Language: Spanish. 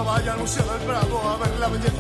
vaya al Museo del Prado a ver la belleza